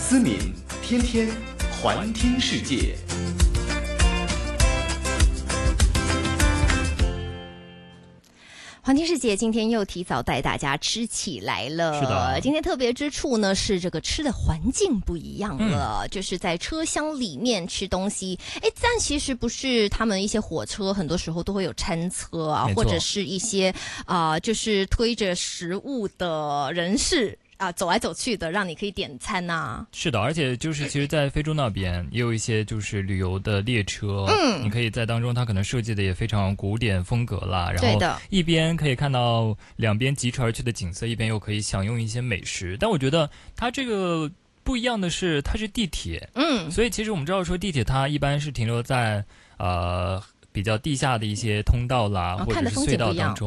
思敏天天环听世界。 环听世界今天又提早带大家吃起来了。 是的， 今天特别之处呢是这个吃的环境不一样了，就是在车厢里面吃东西。但其实不是，他们一些火车很多时候都会有餐车啊，或者是一些就是推着食物的人士。走来走去的，让你可以点餐啊。 是的，而且就是其实在非洲那边也有一些就是旅游的列车，你可以在当中，它可能设计的也非常古典风格啦，然后一边可以看到两边疾驰而去的景色，一边又可以享用一些美食。但我觉得它这个不一样的是，它是地铁，所以其实我们知道说地铁它一般是停留在比较地下的一些通道啦，或者是隧道当中。